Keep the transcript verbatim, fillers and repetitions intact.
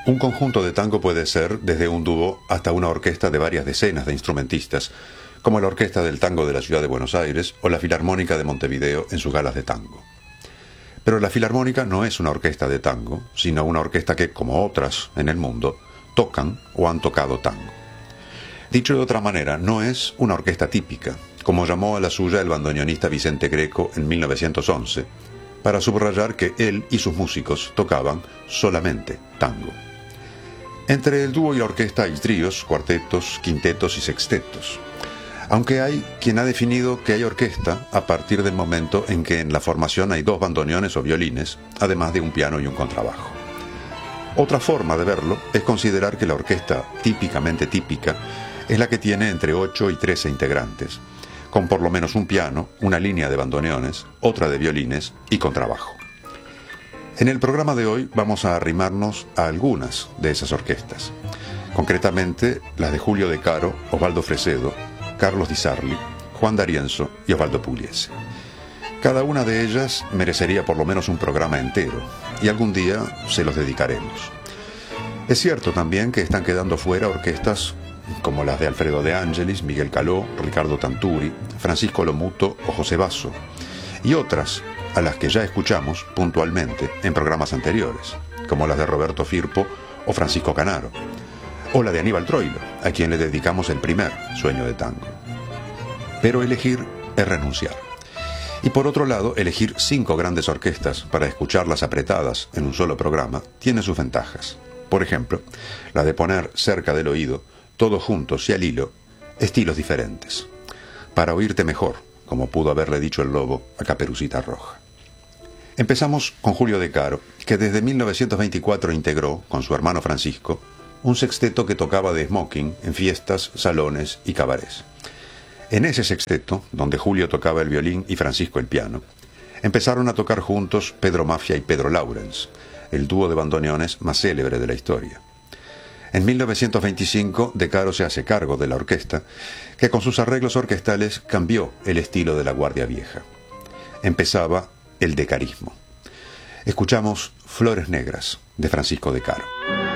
Un conjunto de tango puede ser desde un dúo hasta una orquesta de varias decenas de instrumentistas, como la Orquesta del Tango de la Ciudad de Buenos Aires o la Filarmónica de Montevideo en sus galas de tango. Pero la Filarmónica no es una orquesta de tango, sino una orquesta que, como otras en el mundo, tocan o han tocado tango. Dicho de otra manera, no es una orquesta típica, como llamó a la suya el bandoneonista Vicente Greco en mil novecientos once, para subrayar que él y sus músicos tocaban solamente tango. Entre el dúo y la orquesta hay tríos, cuartetos, quintetos y sextetos, aunque hay quien ha definido que hay orquesta a partir del momento en que en la formación hay dos bandoneones o violines, además de un piano y un contrabajo. Otra forma de verlo es considerar que la orquesta típicamente típica es la que tiene entre ocho y trece integrantes, con por lo menos un piano, una línea de bandoneones, otra de violines y contrabajo. En el programa de hoy vamos a arrimarnos a algunas de esas orquestas, concretamente las de Julio De Caro, Osvaldo Fresedo, Carlos Di Sarli, Juan D'Arienzo y Osvaldo Pugliese. Cada una de ellas merecería por lo menos un programa entero, y algún día se los dedicaremos. Es cierto también que están quedando fuera orquestas como las de Alfredo De Angelis, Miguel Caló, Ricardo Tanturi, Francisco Lomuto o José Basso, y otras a las que ya escuchamos puntualmente en programas anteriores, como las de Roberto Firpo o Francisco Canaro, o la de Aníbal Troilo, a quien le dedicamos el primer Sueño de Tango. Pero elegir es renunciar. Y por otro lado, elegir cinco grandes orquestas para escucharlas apretadas en un solo programa tiene sus ventajas. Por ejemplo, la de poner cerca del oído, todos juntos y al hilo, estilos diferentes, para oírte mejor, como pudo haberle dicho el lobo a Caperucita Roja. Empezamos con Julio De Caro, que desde mil novecientos veinticuatro integró, con su hermano Francisco, un sexteto que tocaba de smoking en fiestas, salones y cabarets. En ese sexteto, donde Julio tocaba el violín y Francisco el piano, empezaron a tocar juntos Pedro Mafia y Pedro Lawrence, el dúo de bandoneones más célebre de la historia. En mil novecientos veinticinco, De Caro se hace cargo de la orquesta, que con sus arreglos orquestales cambió el estilo de la Guardia Vieja. Empezaba el decarismo. Escuchamos Flores Negras, de Francisco De Caro.